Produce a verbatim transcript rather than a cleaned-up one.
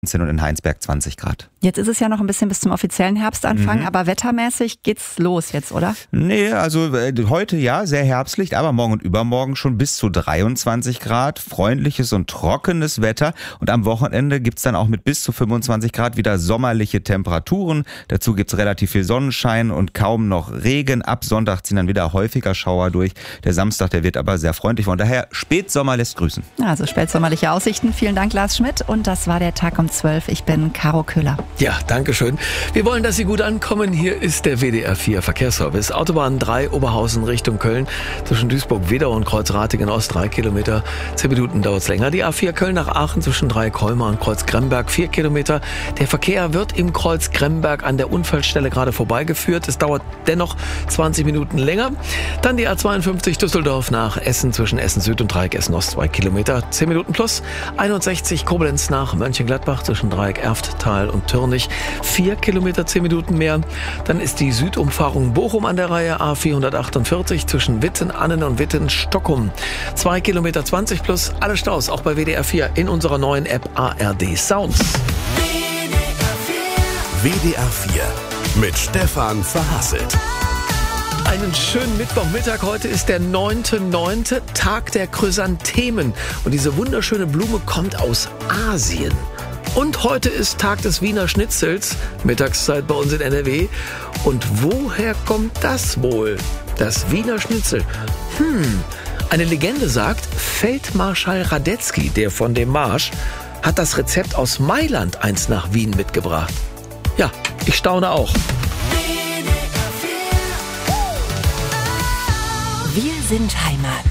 und in Heinsberg zwanzig Grad. Jetzt ist es ja noch ein bisschen bis zum offiziellen Herbstanfang, mhm. aber wettermäßig geht's los jetzt, oder? Nee, also äh, heute ja, sehr herbstlich, aber morgen und übermorgen schon bis zu dreiundzwanzig Grad, freundliches und trockenes Wetter und am Wochenende gibt's dann auch mit bis zu fünfundzwanzig Grad wieder sommerliche Temperaturen. Dazu gibt's relativ viel Sonnenschein und kaum noch Regen. Ab Sonntag ziehen dann wieder häufiger Schauer durch. Der Samstag, der wird aber sehr freundlich, von daher Spätsommer lässt grüßen. Also spätsommerliche Aussichten. Vielen Dank, Lars Schmidt, und das war der Tag um zwölf. Ich bin Caro Köhler. Ja, danke schön. Wir wollen, dass Sie gut ankommen. Hier ist der W D R vier Verkehrsservice. Autobahn drei Oberhausen Richtung Köln. Zwischen Duisburg-Wedau und Kreuz-Ratingen Ost drei Kilometer. Zehn Minuten dauert es länger. Die A vier Köln nach Aachen zwischen Dreikolmar und Kreuz-Gremberg. Vier Kilometer. Der Verkehr wird im Kreuz-Gremberg an der Unfallstelle gerade vorbeigeführt. Es dauert dennoch zwanzig Minuten länger. Dann die A zweiundfünfzig Düsseldorf nach Essen zwischen Essen Süd und Dreieck Essen Ost zwei Kilometer. zehn Minuten plus. einundsechzig Koblenz nach Mönchengladbach zwischen Dreieck Erfttal und Türnich. vier Kilometer, zehn Minuten mehr. Dann ist die Südumfahrung Bochum an der Reihe. A vierhundertachtundvierzig zwischen Witten-Annen und Witten-Stockholm. zwei Kilometer zwanzig plus. Alle Staus auch bei W D R vier in unserer neuen App A R D Sounds. W D R vier mit Stefan Verhasselt. Einen schönen Mittwochmittag. Heute ist der neunte neunte, Tag der Chrysanthemen. Und diese wunderschöne Blume kommt aus Asien. Und heute ist Tag des Wiener Schnitzels, Mittagszeit bei uns in N R W. Und woher kommt das wohl? Das Wiener Schnitzel. Hm, eine Legende sagt, Feldmarschall Radetzky, der von dem Marsch, hat das Rezept aus Mailand einst nach Wien mitgebracht. Ja, ich staune auch. Wir sind Heimat.